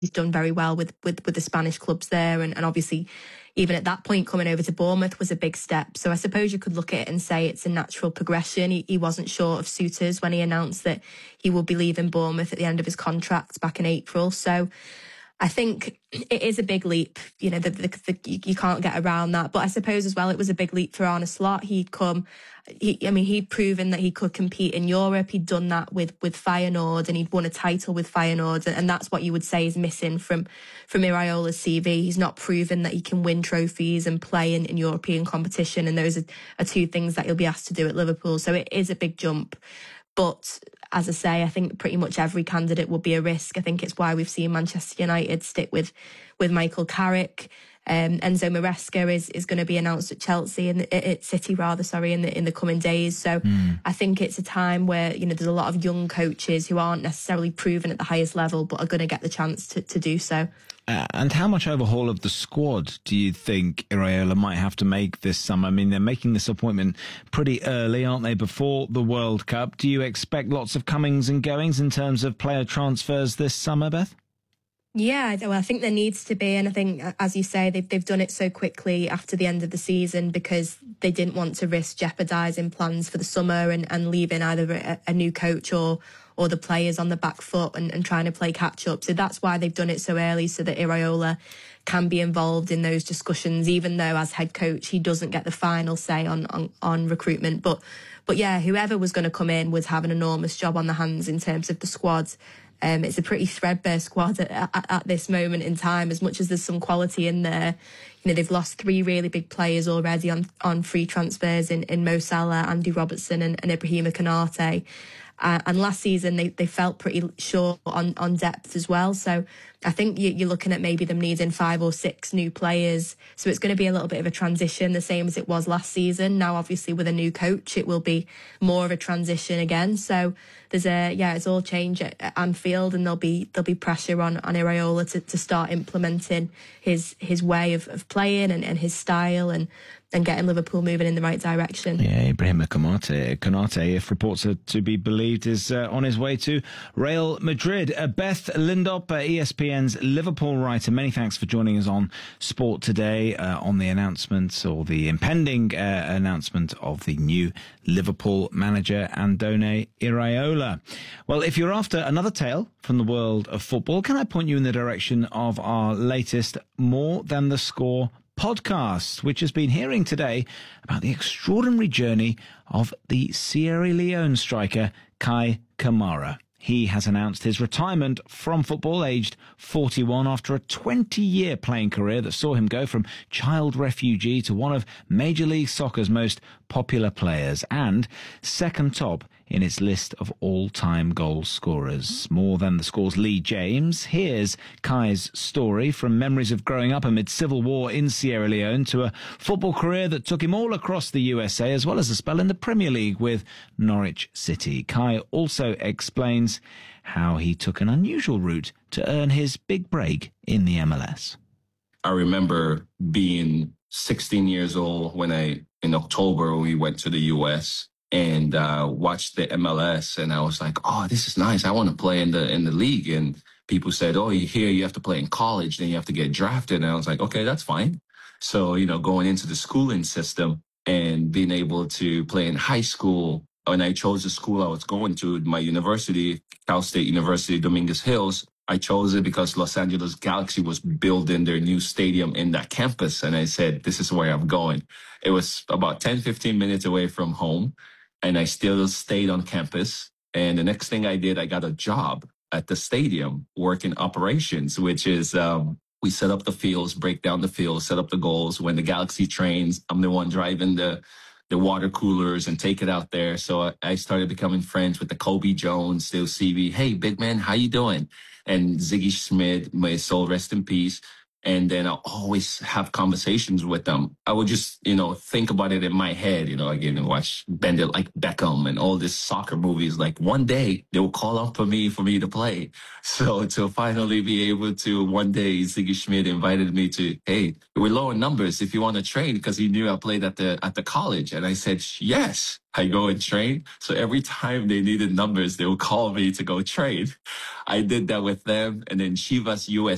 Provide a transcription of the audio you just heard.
done very well with the Spanish clubs there, and obviously even at that point coming over to Bournemouth was a big step. So I suppose you could look at it and say it's a natural progression. He wasn't short of suitors when he announced that he would be leaving Bournemouth at the end of his contract back in April. So I think it is a big leap. You know, you can't get around that. But I suppose as well, it was a big leap for Arne Slot. He'd proven that he could compete in Europe. He'd done that with Feyenoord, and he'd won a title with Feyenoord. And that's what you would say is missing from Iraiola's CV. He's not proven that he can win trophies and play in European competition. And those are two things that he'll be asked to do at Liverpool. So it is a big jump. But as I say, I think pretty much every candidate will be a risk. I think it's why we've seen Manchester United stick with Michael Carrick. Enzo Maresca is going to be announced at Chelsea at City in the coming days. So I think it's a time where, you know, there's a lot of young coaches who aren't necessarily proven at the highest level, but are going to get the chance to do so. And how much overhaul of the squad do you think Iraola might have to make this summer? I mean, they're making this appointment pretty early, aren't they, before the World Cup? Do you expect lots of comings and goings in terms of player transfers this summer, Beth? Yeah, well, I think there needs to be. And I think, as you say, they've done it so quickly after the end of the season because they didn't want to risk jeopardising plans for the summer and leaving either a new coach or the players on the back foot and trying to play catch up. So that's why they've done it so early, so that Iraola can be involved in those discussions, even though as head coach he doesn't get the final say on recruitment. But yeah, whoever was going to come in would have an enormous job on the hands in terms of the squad. It's a pretty threadbare squad at this moment in time. As much as there's some quality in there, you know, they've lost 3 really big players already on free transfers in Mo Salah, Andy Robertson and Ibrahima Konate. And last season, they felt pretty short on depth as well. So I think you're looking at maybe them needing 5 or 6 new players. So it's going to be a little bit of a transition, the same as it was last season. Now, obviously, with a new coach, it will be more of a transition again. So it's all change at Anfield, and there'll be pressure on Iraola to start implementing his way of playing and his style and getting Liverpool moving in the right direction. Yeah, Ibrahima Konate, if reports are to be believed, is on his way to Real Madrid. Beth Lindop, ESPN's Liverpool writer, many thanks for joining us on Sport Today on the announcement, or the impending announcement of the new Liverpool manager, Andone Iraola. Well, if you're after another tale from the world of football, can I point you in the direction of our latest More Than the Score podcast, which has been hearing today about the extraordinary journey of the Sierra Leone striker Kai Kamara. He has announced his retirement from football, aged 41, after a 20-year playing career that saw him go from child refugee to one of Major League Soccer's most popular players, and second top in its list of all-time goal scorers. More Than the Score's Lee James here's Kai's story, from memories of growing up amid civil war in Sierra Leone to a football career that took him all across the USA, as well as a spell in the Premier League with Norwich City. Kai also explains how he took an unusual route to earn his big break in the MLS. I remember being 16 years old in October, we went to the US and watched the MLS, and I was like, oh, this is nice. I want to play in the league. And people said, oh, you have to play in college, then you have to get drafted. And I was like, okay, that's fine. So, you know, going into the schooling system and being able to play in high school, when I chose the school I was going to, my university, Cal State University, Dominguez Hills, I chose it because Los Angeles Galaxy was building their new stadium in that campus. And I said, this is where I'm going. It was about 10, 15 minutes away from home, and I still stayed on campus. And the next thing I did, I got a job at the stadium working operations, which is we set up the fields, break down the fields, set up the goals. When the Galaxy trains, I'm the one driving the water coolers and take it out there. So I started becoming friends with the Kobe Jones. They'll see me, hey, big man, how you doing? And Ziggy Schmidt, may his soul rest in peace. And then I'll always have conversations with them. I would just, think about it in my head, again, watch Bend It Like Beckham and all these soccer movies. Like one day they will call up for me to play. So to finally be able to, one day Ziggy Schmidt invited me to, hey, we're low in numbers if you want to train, because he knew I played at the college. And I said, yes. I go and train. So every time they needed numbers, they would call me to go train. I did that with them. And then Chivas US